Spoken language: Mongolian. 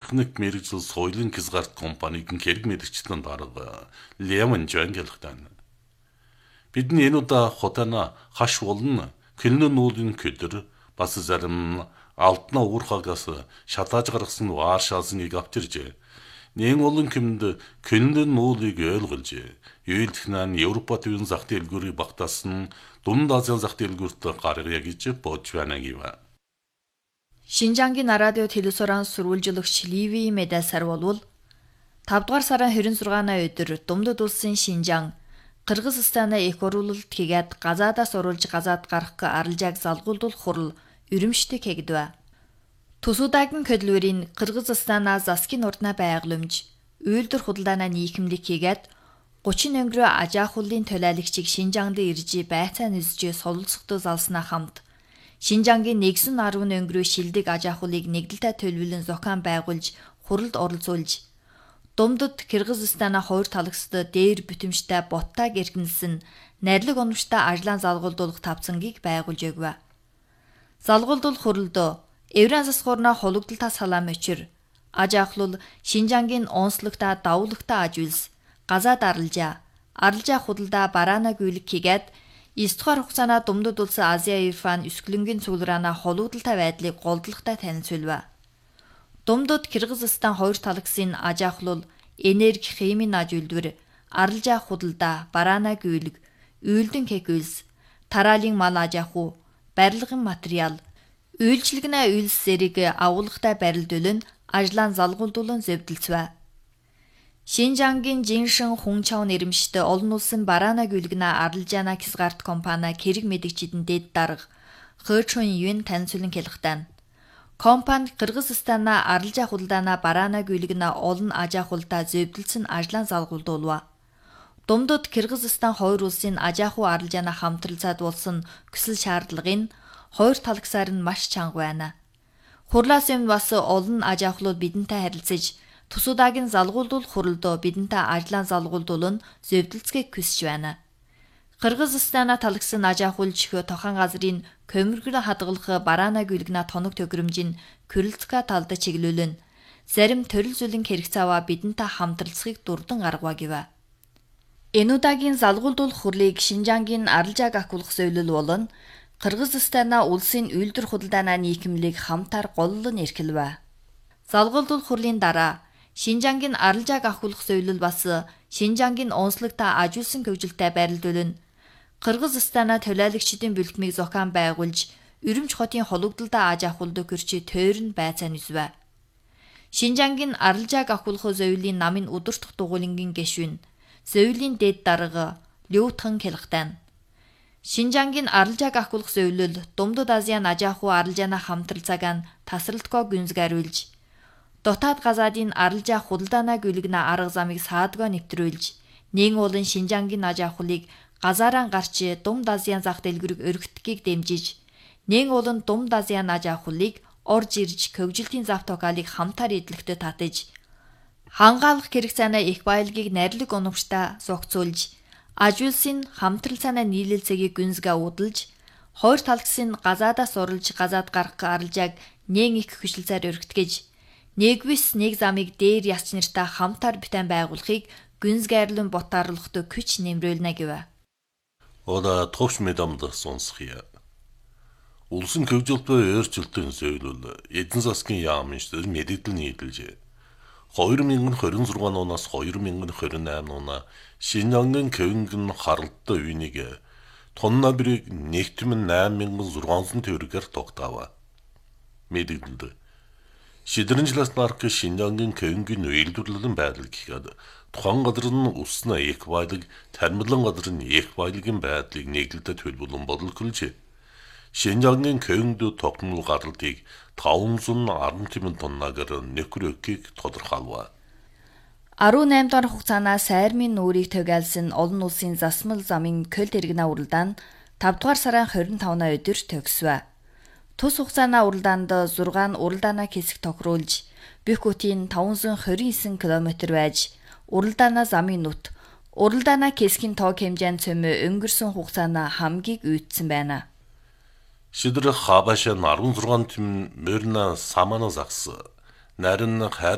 техник мэрэгжил соёлын хязгаарт компанийн хэрэг мэрэгчдэн дарга Лемон Жангелхтан. Бидний энэ удаа хотана хаш болон кэлнэ нүүлэн көдөр бас зарим алтна уурхагаас шатааж гаргасан Варшавыг авчиржээ. Нэн олон кэмд кэлнэ нүүлийг ойлгуулж, юйлхнан Европ төвийн зах дэлгүүрийг багтаасан Дунд Азийн зах дэлгүүрт гаргая гэж бодж байна гэв. Шинжангийн радио телевизорын сурвалжлагч Ливи Медасар болвол 5 дугаар сарын 26-ны өдөр Думдад улсын Шинжаан Кыргызстана их оруулалт хийгээд газаадаас оруулж газаад гарах арилжааг залгуулдуулах хурал өрөмжтөг хийгдэв. Тусуудагийн хөдөлмөрийн Кыргызстана засгийн урдна байгууламж үйлдвэр худалдааны нийгэмлэг хийгээд 30 өнгөрөө ажаахуулын төлөөлөгчийг Шинжаанд ирж байцаа нэсж солилцохдоо залснаа хамт Шинжангийн нэгсэн 10 өнгөрөө шилдэг ажаахуулыг нэгдэлтэй төлөвлөн зохион байгуулж хуралд оролцуулж Думдад Кыргызстана хоёр талагсд дээр бүтэмжтэй боттаг эргэнэлсэн найрлаг оновчтой ажлаан залгуулдуулах тавцангийг байгуулж өгв. Залгуулдуулах хуралд Евран засгуурна хологдолтоос халаам өчр ажаахлул Шинжангийн онцлогтой давуулагтай ажуулс газаад арилжаа худалдаа бараана гүйлэг хийгээд 9 дугаар хугацаанд Думдад улсын Азия Ирфан өсгөлөнгийн цуглараана хологдолтой байдлыг голдолтой танилцуулв. Думдад Кыргызстан хоёр талагсын ажаахлул энерги химийн аж үйлдвэр, арилжаа худалдаа, бараана гүйлэг, үйлдэн кекүлс, тараалын мал ажаахуу, барилгын материал, үйлчлэгнэ үйлс зэрэг агуулгатай барилдуулан ажлаан залгуулдуулан зөвдөлцөв. Шинжангийн Жиншин Хунчао нэрмжтэй олон улсын бараана гүйлгнэ арилжаана хязгаарт компани хэрэг мэдэгчидэн дэд дарга Хэчун Юн танилцуулан хэлэхдээ компани Кыргызстана арилжаа худалдаана бараана гүйлгнэ олон ажаахуултаа зөвдөлсөн ажлаан залгуулдуулва. Думдад Кыргызстан хоёр улсын ажаахуу арилжаана хамтралцаад болсон хүсэл шаардлагын хоёр талагсаар нь маш чанга байна. Хурлаас өмнө бас олон ажаахлууд бидэнтэй харилцаж тусуудагийн залгуулдуулах хуралд бидэнтэй ажлаан залгуулдуул нь зөвдөлцгийг хүсэж байна. Кыргызстана талагсан ажаахуулж тохон газрын көмөргөр хадгалах бараана гүйлгнэ тоног төгрөмжийн Кюрльцка талд чиглүүлэн зарим төрөл зүйлэн хэрэгцээ аваа бидэнтэй хамтралцахыг дурдан гаргав гэв. Энэ удаагийн залгуулдуулах хурлыг Шинжангийн арилжааг ахиулах зөвлөл болон Кыргызстана улсын үйлдвэр худалдааны нийгэмлэг хамтаар голлон эрхэлв. Залгуулдуулах хурлын дараа Шинжангийн арилжааг ахиулах зөвлөл бас Шинжангийн онцлогтой ажуулсан хөгжилтэй байрлуулан Кыргызстана төлөөлөгчдийн бүлтмийг зохион байгуулж Өрөмж хотын хологдолтой ажаахуулд гэрчи тойрон байцаа нэсв. Шинжангийн арилжааг ахиулах зөвлөлийн намын удирдах дугуйлангийн гишүүн зөвлөлийн дэд дарга Лютхан хэлэхдээ Шинжангийн арилжааг ахиулах зөвлөл Думдад Азийн ажаахуу арилжаана хамтралцааг нь тасралтгүй гүнзгийрүүлж дотоод газаадын арилжаа худалдаана гүйлгнэ арга замыг саадгүй нэвтрүүлж нэн олон Шинжангийн ажаахуулыг газаараа гарч Думд Азийн зах дэлгүүрийг өргөтгөхийг дэмжиж нэн олон Думд Азийн ажаахуулыг орж ирж хөгжилтийн зав токалыг хамтаар эдлэхтэй татаж хангаалах хэрэгцээний их баялагийг найрлаг оновчтой зохицуулж ажуулсын хамтралцааны нийлэлцэгийг гүнзгээ удалж хоёр талагсын газаадаас оруулж газаад гарах арилжааг нэн их хөшөлцөөр өргөтгөж нэгвис нэг замыг дээр ясч нартай хамтаар битэн байгуулахыг гүнзгийрлэн ботаарлахт күч нэмрүүлнэ гэв. Ода товч медамд сонсхия. Улсын хөгжилтөй өөрчлөлтийн зөвлөл эдийн засгийн яамнчлал мэдээлэл нийлжээ. 2026 оноос 2028 оноо Шинжангийн көвөнгөн харалттай үнийг тонна бүрийг нэгтмэн 8600 төгрөгөөр тогтоов. Мэдээлэлд Шидрэнжлэс нарк Шинжангийн көвөнгөн үйлдвэрлэлийн байдал гэхэд тухайн газрын усны их баялаг тармилан газрын их баялагын байдлыг нэглэлтэд төлөвлөн бодлоголж Шинжангийн көвөнгөд тогтмол гаралтыг 518 тоннагаар нөхрөөхийг тодорхойлов. 18 дахь хугацаанаас сайрмын нүрийг төгөөлсөн олон улсын засмал замын көлт иргэнэ уралдаан 5 дугаар сарын 25-ны өдөр төгсөв. Тус хугацааны уралдаанд 6 уралдаанаа хэсэг тохируулж бүх бүтийн 529 км байж уралдаанаа замын нүт уралдаанаа хэсгийн тоог хэмжээнд цөмөө өнгөрсөн хугацааны хамгийн үйдсэн байна. Шидр хабаша 16 тим мөрнө самана загс нарин